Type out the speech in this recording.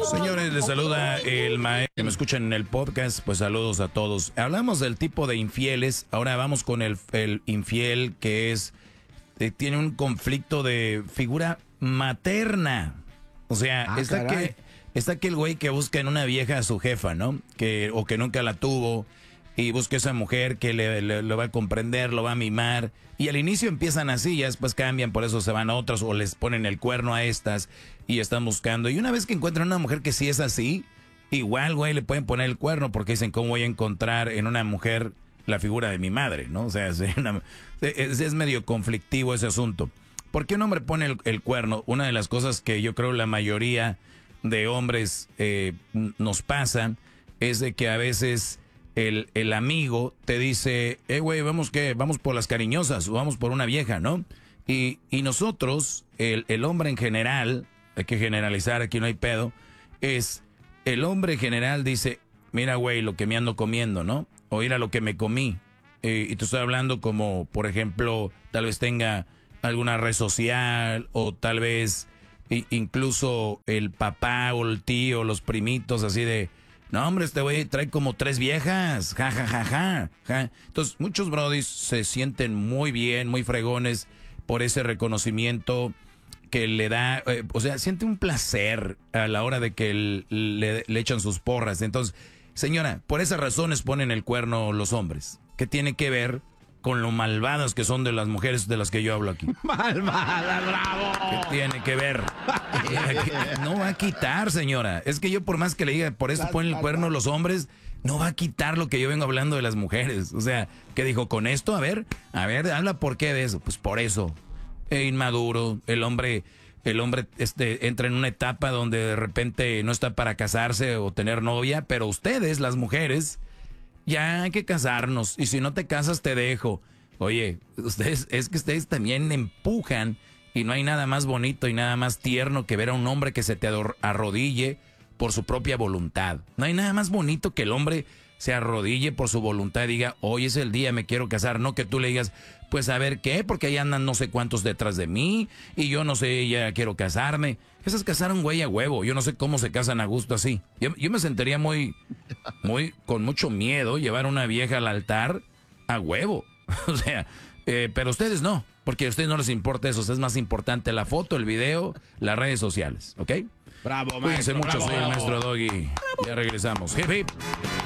Señores, les saluda el maestro que me escuchan en el podcast, pues saludos a todos. Hablamos del tipo de infieles, ahora vamos con el infiel que es, tiene un conflicto de figura materna. O sea, está aquel güey que busca en una vieja a su jefa, ¿no? O que nunca la tuvo, y busca esa mujer que le va a comprender, lo va a mimar. Y al inicio empiezan así, ya después cambian, por eso se van a otras o les ponen el cuerno a estas y están buscando. Y una vez que encuentran una mujer que sí es así, igual, güey, le pueden poner el cuerno porque dicen, ¿cómo voy a encontrar en una mujer la figura de mi madre? ¿No? O sea, es medio conflictivo ese asunto. ¿Por qué un hombre pone el cuerno? Una de las cosas que yo creo la mayoría de hombres nos pasan es de que a veces el amigo te dice, güey, vamos por las cariñosas, o vamos por una vieja, ¿no? Y nosotros, el hombre en general, hay que generalizar, aquí no hay pedo, es el hombre en general dice, mira, güey, lo que me ando comiendo, ¿no? O mira lo que me comí. Y te estoy hablando como, por ejemplo, tal vez tenga alguna red social, o tal vez incluso el papá o el tío, los primitos, así de, no, hombre, este güey trae como 3 viejas, ja, ja, ja, ja, ja. Entonces, muchos brodis se sienten muy bien, muy fregones por ese reconocimiento que le da, o sea, siente un placer a la hora de que le echan sus porras. Entonces, señora, por esas razones ponen el cuerno los hombres. ¿Qué tiene que ver con lo malvadas que son de las mujeres de las que yo hablo aquí? ¡Malvada, bravo! ¿Qué tiene que ver? No va a quitar, señora. Es que yo por más que le diga, por eso ponen el cuerno los hombres, no va a quitar lo que yo vengo hablando de las mujeres. O sea, ¿qué dijo con esto? A ver, habla por qué de eso. Pues por eso. Inmaduro, el hombre entra en una etapa donde de repente no está para casarse o tener novia, pero ustedes, las mujeres, ya hay que casarnos, y si no te casas te dejo. Oye, ustedes también empujan, y no hay nada más bonito y nada más tierno que ver a un hombre que se te arrodille por su propia voluntad. No hay nada más bonito que el hombre se arrodille por su voluntad y diga, hoy es el día, me quiero casar. No que tú le digas, pues a ver qué, porque ahí andan no sé cuántos detrás de mí, y yo no sé, ya quiero casarme. Eso es casar a un güey a huevo. Yo no sé cómo se casan a gusto así. Yo me sentiría con mucho miedo llevar a una vieja al altar a huevo. O sea, pero ustedes no, porque a ustedes no les importa eso. Es más importante la foto, el video, las redes sociales, ¿ok? Bravo, Cuídense maestro. mucho, Bravo. soy el maestro Doggy. Ya regresamos. Hip, hip.